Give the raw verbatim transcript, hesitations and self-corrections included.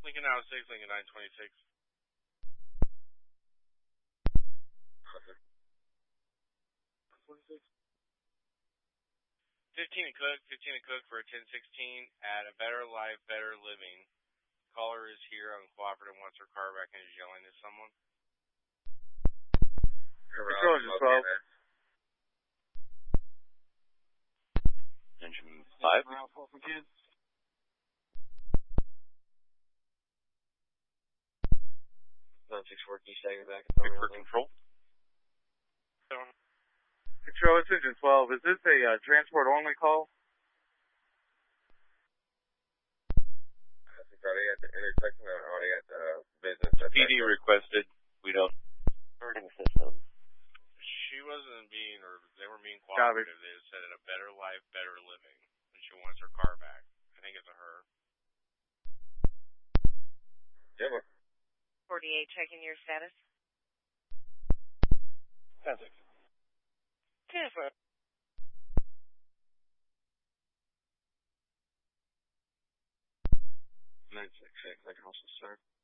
Lincoln out six, Lincoln nine twenty-six. twenty-six. fifteen and Cook, fifteen and Cook for a ten sixteen at a Better Life, Better Living. Caller is here, uncooperative, wants her car back and is yelling at someone. Control is twelve. Engine five. nine six four, can you stagger back? Wait for control. Control, it's engine twelve. Is this a uh, transport-only call? I think already at the intersection, or already at the business. P D requested. We don't. Starting the system. She wasn't being, or they were being cooperative. They said at a Better Life, Better Living. And she wants her car back. I think it's a her. Yeah, forty-eight, checking your status. ten six. Jennifer. nine six six, I can also start.